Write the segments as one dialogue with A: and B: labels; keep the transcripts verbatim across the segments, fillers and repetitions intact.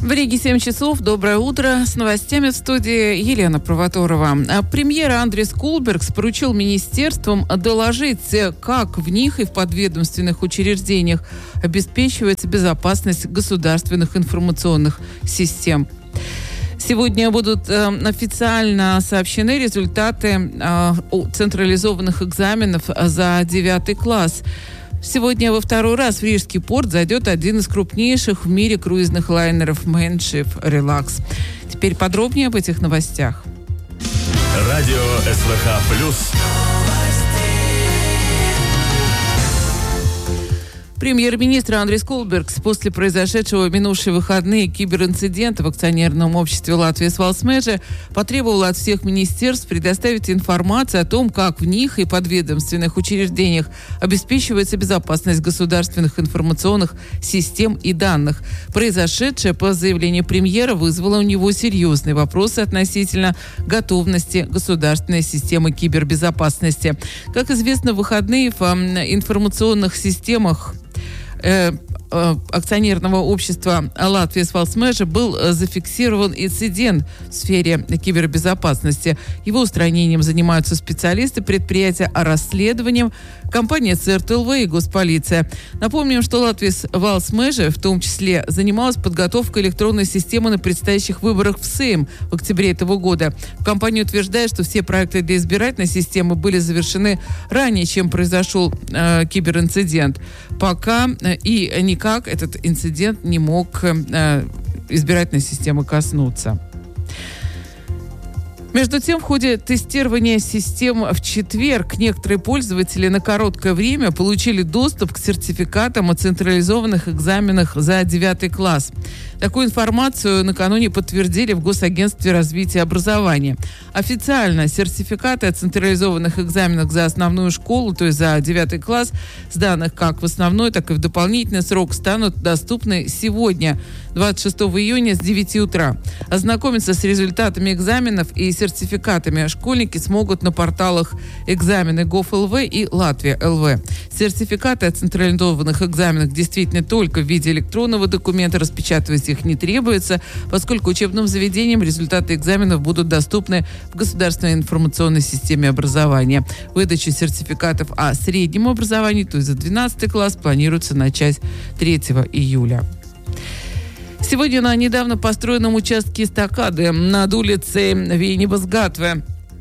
A: В Риге семь часов. Доброе утро. С новостями в студии Елена Провоторова. Премьер Андрис Кулбергс поручил министерствам доложить, как в них и в подведомственных учреждениях обеспечивается безопасность государственных информационных систем. Сегодня будут э, официально сообщены результаты э, централизованных экзаменов за девятый класс. Сегодня во второй раз в Рижский порт зайдет один из крупнейших в мире круизных лайнеров Main Ship Relax. Теперь подробнее об этих новостях.
B: Радио СВХ плюс.
A: Премьер-министр Андрис Кулбергс после произошедшего в минувшие выходные киберинцидента в акционерном обществе Латвия Свалсмеже потребовал от всех министерств предоставить информацию о том, как в них и подведомственных учреждениях обеспечивается безопасность государственных информационных систем и данных. Произошедшее, по заявлению премьера, вызвало у него серьезные вопросы относительно готовности государственной системы кибербезопасности. Как известно, в выходные в информационных системах акционерного общества Латвия Свалсмеже был зафиксирован инцидент в сфере кибербезопасности. Его устранением занимаются специалисты предприятия, а расследованием компания ЦРТЛВ и Госполиция. Напомним, что Латвия Свалсмеже в том числе занималась подготовкой электронной системы на предстоящих выборах в Сейм в октябре этого года. Компания утверждает, что все проекты для избирательной системы были завершены ранее, чем произошел э, киберинцидент. Пока э, и никак этот инцидент не мог э, избирательной системы коснуться. Между тем, в ходе тестирования систем в четверг некоторые пользователи на короткое время получили доступ к сертификатам о централизованных экзаменах за девятый класс. Такую информацию накануне подтвердили в Госагентстве развития образования. Официально сертификаты о централизованных экзаменах за основную школу, то есть за девятый класс, с данных как в основной, так и в дополнительный срок, станут доступны сегодня, двадцать шестого июня с девяти утра. Ознакомиться с результатами экзаменов и сертификатами школьники смогут на порталах экзамены Gov.ЛВ и Латвия точка ЛВ. Сертификаты о централизованных экзаменах действительно только в виде электронного документа, распечатывать их не требуется, поскольку учебным заведениям результаты экзаменов будут доступны в государственной информационной системе образования. Выдача сертификатов о среднем образовании, то есть за двенадцатый класс, планируется начать третьего июля. Сегодня на недавно построенном участке эстакады над улицей Вейнибас-Гатве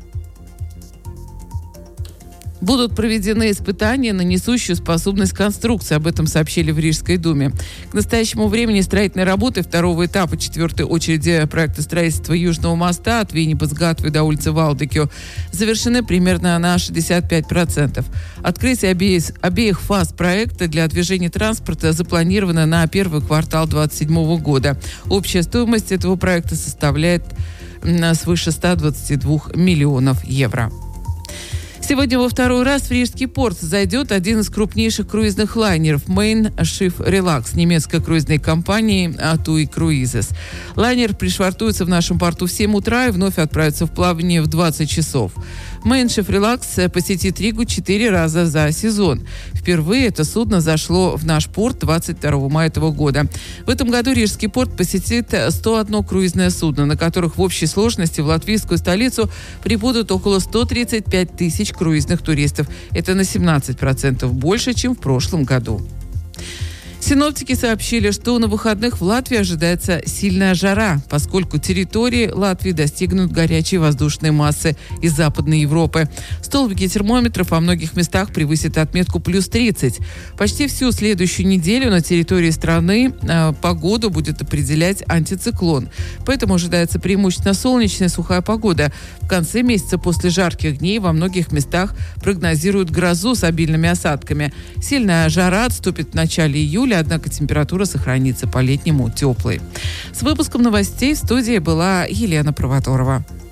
A: будут проведены испытания на несущую способность конструкции. Об этом сообщили в Рижской думе. К настоящему времени строительные работы второго этапа четвертой очереди проекта строительства Южного моста от Вейнибас-Гатве до улицы Валдекио завершены примерно на шестьдесят пять процентов. Открытие обеих, обеих фаз проекта для движения транспорта запланировано на первый квартал две тысячи двадцать седьмого года. Общая стоимость этого проекта составляет свыше ста двадцати двух миллионов евро. Сегодня во второй раз в Рижский порт зайдет один из крупнейших круизных лайнеров Main Ship Relax немецкой круизной компании TUI Cruises. Лайнер пришвартуется в нашем порту в семь утра и вновь отправится в плавание в двадцать часов. Main Ship Relax посетит Ригу четыре раза за сезон. Впервые это судно зашло в наш порт двадцать второго мая этого года. В этом году Рижский порт посетит сто одно круизное судно, на которых в общей сложности в латвийскую столицу прибудут около ста тридцати пяти тысяч круизных туристов. Это на семнадцать процентов больше, чем в прошлом году. Синоптики сообщили, что на выходных в Латвии ожидается сильная жара, поскольку территории Латвии достигнут горячие воздушные массы из Западной Европы. Столбики термометров во многих местах превысят отметку плюс тридцать. Почти всю следующую неделю на территории страны э, погоду будет определять антициклон. Поэтому ожидается преимущественно солнечная сухая погода. В конце месяца после жарких дней во многих местах прогнозируют грозу с обильными осадками. Сильная жара отступит в начале июля, однако температура сохранится по-летнему теплой. С выпуском новостей в студии была Елена Провоторова.